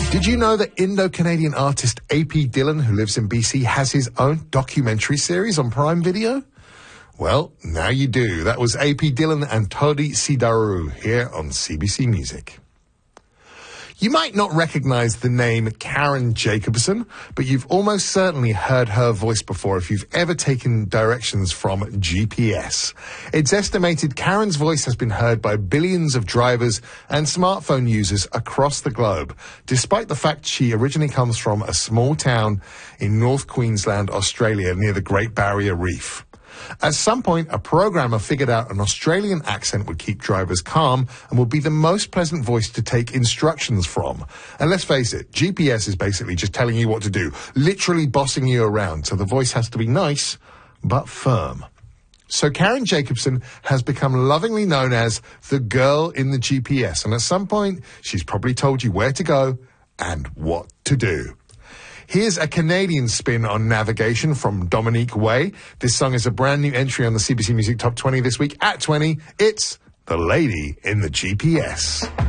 Did you know that Indo-Canadian artist A.P. Dillon, who lives in BC, has his own documentary series on Prime Video? Well, now you do. That was A.P. Dillon and Todi Sidaru here on CBC Music. You might not recognize the name Karen Jacobson, but you've almost certainly heard her voice before if you've ever taken directions from GPS. It's estimated Karen's voice has been heard by billions of drivers and smartphone users across the globe, despite the fact she originally comes from a small town in North Queensland, Australia, near the Great Barrier Reef. At some point, a programmer figured out an Australian accent would keep drivers calm and would be the most pleasant voice to take instructions from. And let's face it, GPS is basically just telling you what to do, literally bossing you around, so the voice has to be nice, but firm. So Karen Jacobson has become lovingly known as the girl in the GPS, and at some point, she's probably told you where to go and what to do. Here's a Canadian spin on navigation from Dominique Way. This song is a brand new entry on the CBC Music Top 20 this week. At 20, it's The Lady in the GPS.